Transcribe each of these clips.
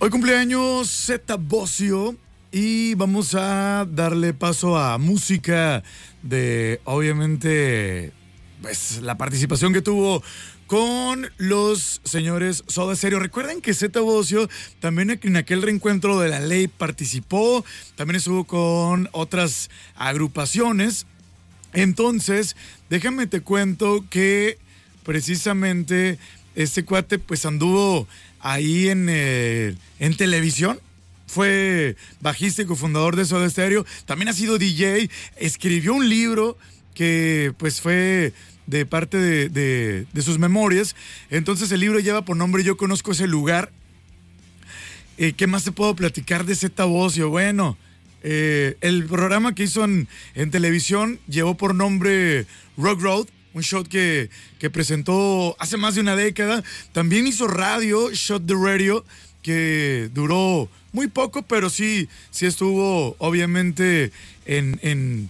Hoy cumpleaños Zeta Bosio y vamos a darle paso a música de, obviamente, pues la participación que tuvo con los señores Soda Stereo. Recuerden que Zeta Bosio también en aquel reencuentro de la ley participó, también estuvo con otras agrupaciones. Entonces, déjame te cuento que precisamente este cuate pues anduvo ahí en televisión. Fue bajista y cofundador de Soda Stereo. También ha sido DJ. Escribió un libro que pues fue de parte de sus memorias. Entonces el libro lleva por nombre Yo Conozco Ese Lugar. ¿Qué más te puedo platicar de Zeta Bosio? Bueno, el programa que hizo en televisión llevó por nombre Rock Road. Un show que presentó hace más de una década. También hizo radio, Shot the Radio, que duró muy poco, pero sí estuvo obviamente en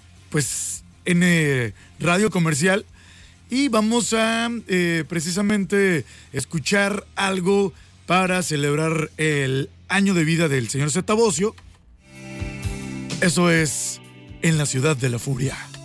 radio comercial. Y vamos a precisamente escuchar algo para celebrar el año de vida del señor Zeta Bosio. Eso es En la Ciudad de la Furia.